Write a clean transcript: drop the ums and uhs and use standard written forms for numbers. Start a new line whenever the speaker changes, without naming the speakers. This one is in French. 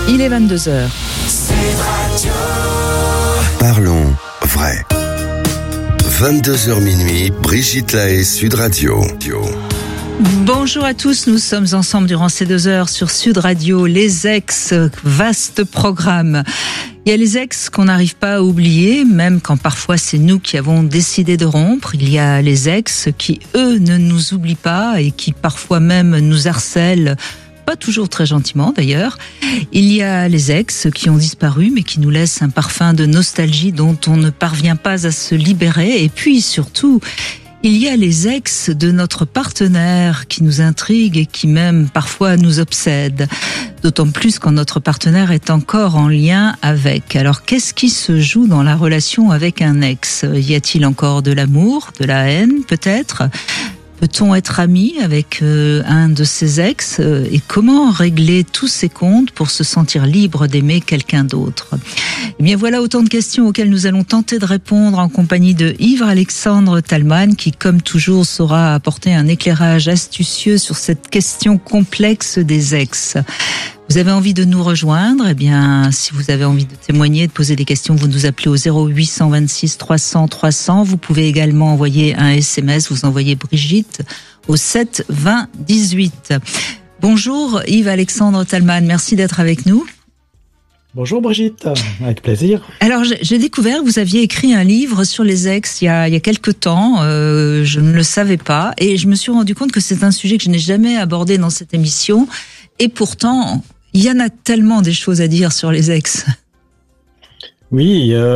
Il est 22h.
Parlons vrai. 22h minuit, Brigitte Lahaie, Sud Radio.
Bonjour à tous, nous sommes ensemble durant ces 2 heures sur Sud Radio. Les ex, vaste programme. Il y a les ex qu'on n'arrive pas à oublier, même quand parfois c'est nous qui avons décidé de rompre. Il y a les ex qui, eux, ne nous oublient pas et qui parfois même nous harcèlent, pas toujours très gentiment d'ailleurs. Il y a les ex qui ont disparu mais qui nous laissent un parfum de nostalgie dont on ne parvient pas à se libérer. Et puis surtout, il y a les ex de notre partenaire qui nous intriguent et qui même parfois nous obsèdent. D'autant plus quand notre partenaire est encore en lien avec. Alors qu'est-ce qui se joue dans la relation avec un ex ? Y a-t-il encore de l'amour, de la haine peut-être ? Peut-on être ami avec un de ses ex ? Et comment régler tous ces comptes pour se sentir libre d'aimer quelqu'un d'autre ? Eh bien voilà autant de questions auxquelles nous allons tenter de répondre en compagnie de Yves-Alexandre Talman qui, comme toujours, saura apporter un éclairage astucieux sur cette question complexe des ex. Vous avez envie de nous rejoindre ? Eh bien, si vous avez envie de témoigner, de poser des questions, vous nous appelez au 0826 300 300. Vous pouvez également envoyer un SMS, vous envoyez Brigitte au 7 20 18. Bonjour Yves-Alexandre Talman, merci d'être avec nous.
Bonjour Brigitte, avec plaisir.
Alors j'ai découvert que vous aviez écrit un livre sur les ex il y a quelque temps, je ne le savais pas, et je me suis rendu compte que c'est un sujet que je n'ai jamais abordé dans cette émission, et pourtant il y en a tellement des choses à dire sur les ex.
Oui,